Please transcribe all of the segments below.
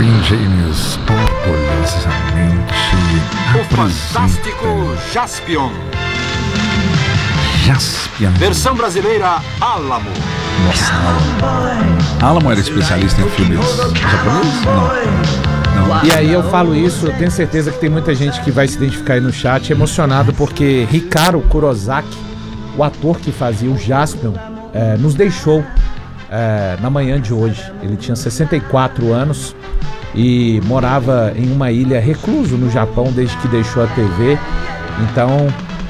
Green Genius orgulhosamente O fantástico Jaspion. Jaspion. Versão brasileira Alamo. Nossa, Alamo era especialista em filmes japoneses? Não. E aí eu falo isso, eu tenho certeza que tem muita gente que vai se identificar aí no chat emocionado porque Hikaru Kurosaki, o ator que fazia o Jaspion, nos deixou na manhã de hoje. Ele tinha 64 anos e morava em uma ilha recluso no Japão desde que deixou a TV. Então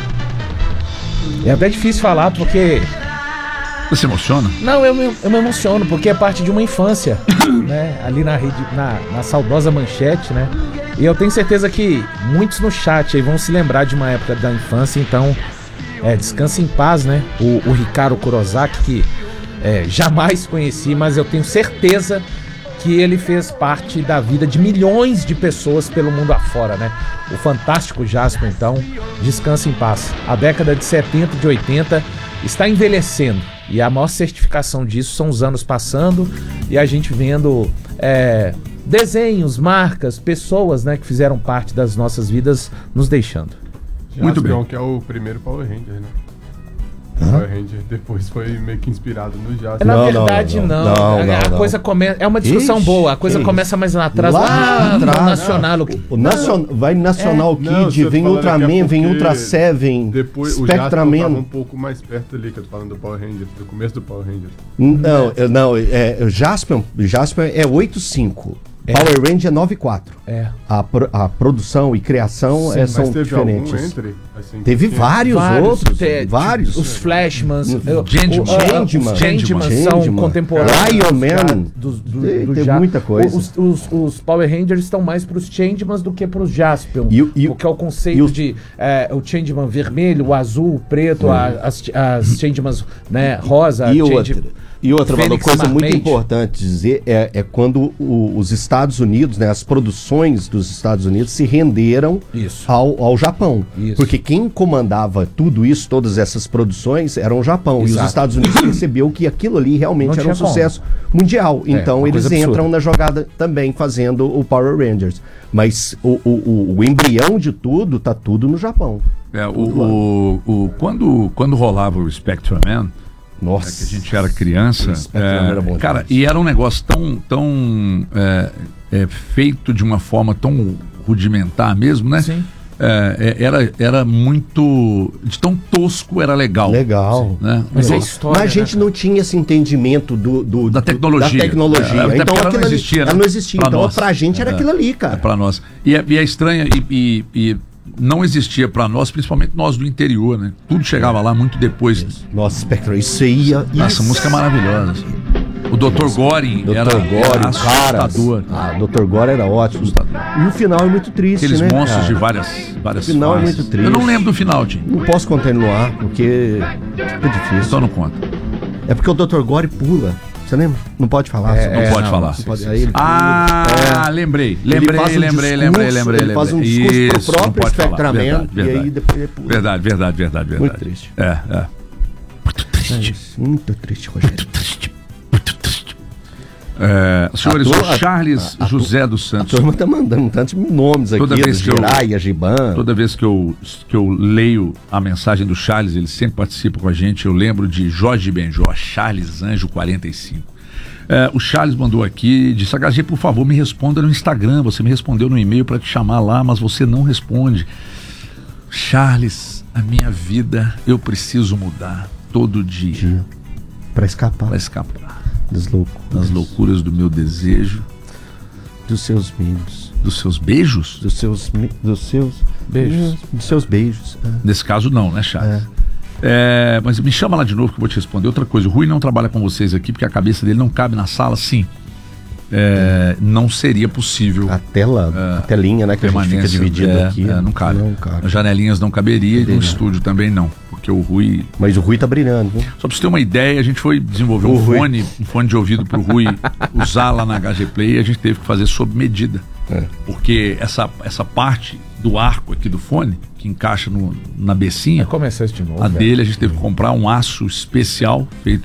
é até difícil falar porque... Você se emociona? Não, eu me emociono porque é parte de uma infância, né? Ali na rede, na saudosa Manchete, né? E eu tenho certeza que muitos no chat aí vão se lembrar de uma época da infância. Então descanse em paz, né? O Hikaru Kurosaki, que jamais conheci, mas eu tenho certeza que ele fez parte da vida de milhões de pessoas pelo mundo afora, né? O fantástico Jaspion, então, descanse em paz. A década de 70 e de 80 está envelhecendo, e a maior certificação disso são os anos passando e a gente vendo desenhos, marcas, pessoas, né, que fizeram parte das nossas vidas nos deixando. Muito bem. Que é o primeiro Power Ranger, né? Power Ranger depois foi meio que inspirado no Jaspion. Na verdade, não. A coisa começa. É uma discussão boa. A coisa começa mais lá atrás. Lá no Nacional. Vai Nacional Kid, vem Ultraman, vem Ultra Seven, depois o Jaspion tava um pouco mais perto ali, que eu tô falando do Power Ranger, do começo do Power Ranger. Não, o Jaspion é 8.5. Power Ranger é 9.4. A produção e criação são diferentes. Assim, teve vários outros. Vários. Os Flashmans. Changeman são contemporâneos. Lion Man. Tem muita coisa. Os Power Rangers estão mais pros Changemans do que pros Jaspion. Porque é o conceito de o Changeman vermelho, o azul, o preto, as Changemans, né, rosa. E outra coisa muito Marmate. importante dizer é quando os Estados Unidos, né, as produções dos Estados Unidos se renderam ao Japão. Isso. Porque quem comandava tudo isso, todas essas produções, era o Japão. Exato. E os Estados Unidos percebeu que aquilo ali realmente era um sucesso mundial. Então eles entram na jogada também fazendo o Power Rangers. Mas o embrião de tudo tá tudo no Japão. Quando rolava o Spectrum-Man, nossa, que a gente era criança, era bom cara, e era um negócio tão feito de uma forma tão rudimentar mesmo, né? Sim. Era muito... de tão tosco era legal. Legal. Né? Mas a história, mas a gente não tinha esse entendimento da tecnologia. Então ela não existia, ela não existia. Então pra gente era aquilo ali, cara. Pra nós. E é estranho e não existia pra nós, principalmente nós do interior, né? Tudo chegava lá muito depois. Nossa, Spectrum, isso aí... Essa música é maravilhosa. O Dr. Goring era assustador. O Dr. Goring era ótimo. E o final é muito triste, aqueles né? monstros de várias o final fases. É muito triste. Eu não lembro do final, Tim. Não posso continuar, porque é difícil. Só não conta. É porque o Dr. Goring pula. Você lembra? Não pode falar. Não pode falar. Lembrei. Ele faz um discurso pro próprio Spectrum-Man e aí depois ele pula. Verdade. Muito triste. Muito triste. Muito triste, Rogério. Muito triste. Senhores, o Charles José dos Santos. A turma tá mandando tantos nomes aqui, Jiraiya, Giban. Toda vez que eu leio a mensagem do Charles, ele sempre participa com a gente, eu lembro de Jorge Benjó, Charles Anjo 45. O Charles mandou aqui, disse: HG, por favor, me responda no Instagram. Você me respondeu no e-mail para te chamar lá, mas você não responde. Charles, a minha vida eu preciso mudar todo dia. Para escapar. Das loucuras do meu desejo. Dos seus medos. Dos seus beijos? Dos seus beijos. Dos seus beijos. Nesse caso não, né, Charles? Mas me chama lá de novo que eu vou te responder. Outra coisa, o Rui não trabalha com vocês aqui porque a cabeça dele não cabe na sala, sim. Não seria possível. A telinha, né, que a gente fica dividida aqui. Não cabe. As janelinhas não caberia e no estúdio também não. Porque o Rui... Mas o Rui tá brilhando, viu? Só pra você ter uma ideia, a gente foi desenvolver um fone de ouvido pro Rui usar lá na HG Play e a gente teve que fazer sob medida. Porque essa parte do arco aqui do fone, que encaixa na becinha, começar isso de novo, dele a gente teve que comprar um aço especial feito